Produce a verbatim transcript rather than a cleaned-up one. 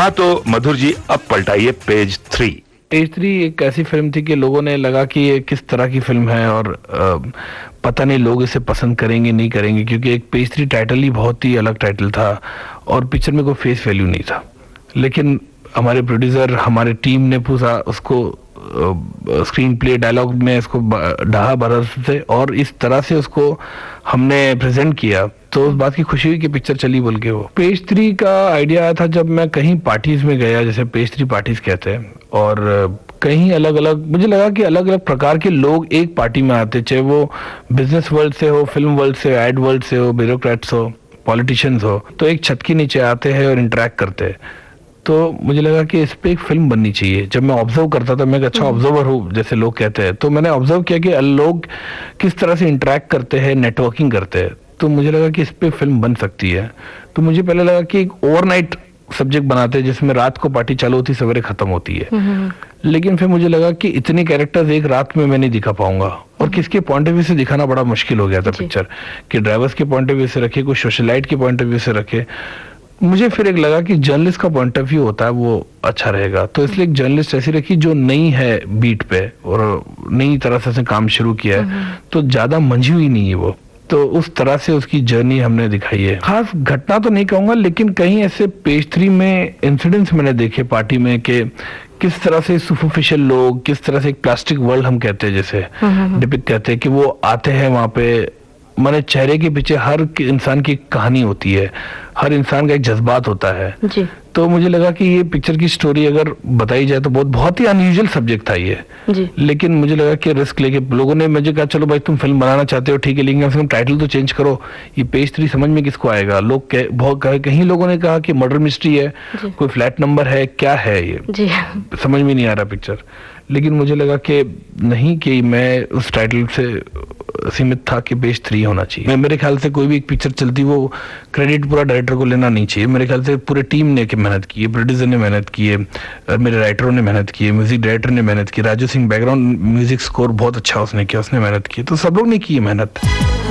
हाँ तो मधुर जी, अब पलटाइए पेज थ्री। पेज थ्री एक ऐसी फिल्म थी कि लोगों ने लगा कि ये किस तरह की फिल्म है और आ, पता नहीं लोग इसे पसंद करेंगे नहीं करेंगे, क्योंकि एक पेज थ्री टाइटल ही बहुत ही अलग टाइटल था और पिक्चर में कोई फेस वैल्यू नहीं था। लेकिन हमारे प्रोड्यूसर, हमारे टीम ने पूरा उसको स्क्रीन प्ले डायलॉग में इसको ढहा भरा से और इस तरह से उसको हमने प्रेजेंट किया, तो उस बात की खुशी हुई कि पिक्चर चली बोल के। वो पेज थ्री का आइडिया आया था जब मैं कहीं पार्टीज में गया, जैसे पेज थ्री पार्टीज कहते हैं, और कहीं अलग अलग मुझे लगा कि अलग अलग प्रकार के लोग एक पार्टी में आते, चाहे वो बिजनेस वर्ल्ड से हो, फिल्म वर्ल्ड से, एड वर्ल्ड से हो, ब्यूरोक्रेट्स हो, पॉलिटिशियंस हो, तो एक छत के नीचे आते हैं और इंटरेक्ट करते हैं। तो मुझे लगा कि इस पे एक फिल्म बननी चाहिए। जब मैं ऑब्जर्व करता था, मैं एक अच्छा ऑब्जर्वर हूँ जैसे लोग कहते हैं, तो मैंने ऑब्जर्व किया कि लोग किस तरह से इंटरेक्ट करते हैं, नेटवर्किंग करते हैं, तो मुझे लगा कि इस पे फिल्म बन सकती है। तो मुझे पहले लगा कि एक ओवरनाइट सब्जेक्ट बनाते हैं जिसमें रात को पार्टी चालू होती, सवेरे खत्म होती है। लेकिन फिर मुझे लगा कि इतने कैरेक्टर्स एक रात में मैं नहीं दिखा पाऊंगा, और किसके पॉइंट ऑफ व्यू से दिखाना बड़ा मुश्किल हो गया था पिक्चर, कि ड्राइवर्स के पॉइंट ऑफ व्यू से रखे, कुछ सोशलाइट के पॉइंट ऑफ व्यू से रखे। मुझे फिर एक लगा कि जर्नलिस्ट का पॉइंट ऑफ व्यू होता है वो अच्छा रहेगा, तो इसलिए एक जर्नलिस्ट ऐसी रखी जो नई है बीट पे और नई तरह से उसने काम शुरू किया है, तो ज्यादा मंझी हुई नहीं है वो, तो उस तरह से उसकी जर्नी हमने दिखाई है। खास घटना तो नहीं कहूंगा, लेकिन कहीं ऐसे पेज थ्री में इंसिडेंट्स मैंने देखे पार्टी में कि किस तरह से सुपरफिशियल लोग, किस तरह से एक प्लास्टिक वर्ल्ड हम कहते हैं जैसे डिपिक्ट कहते हैं, कि वो आते हैं वहां पे। माने चेहरे के पीछे हर इंसान की कहानी होती है, हर इंसान का एक जज्बात होता है जी। तो मुझे लगा कि ये पिक्चर की स्टोरी अगर बताई जाए तो बहुत बहुत ही अनयूजुअल सब्जेक्ट था ये जी। लेकिन मुझे लगा कि रिस्क लेके लोगों ने मुझे कहा चलो भाई तुम फिल्म बनाना चाहते हो ठीक है, लेकिन तुम टाइटल तो चेंज करो, ये पेज थ्री समझ में किसको आएगा। लोग कह, बहुत कहीं लोगों ने कहा कि मर्डर मिस्ट्री है, कोई फ्लैट नंबर है, क्या है ये जी। समझ में नहीं आ रहा पिक्चर। लेकिन मुझे लगा कि नहीं, कि मैं उस टाइटल से सीमित था कि पेज थ्री होना चाहिए। मेरे ख्याल से कोई भी एक पिक्चर चलती वो क्रेडिट पूरा डायरेक्टर को लेना नहीं चाहिए। मेरे ख्याल से पूरे टीम ने मेहनत की है, प्रोड्यूसर ने मेहनत की है, मेरे राइटरों ने मेहनत की है, म्यूजिक डायरेक्टर ने मेहनत की, Raju Singh background music score बहुत अच्छा उसने किया, उसने मेहनत की, तो सब लोग ने की मेहनत।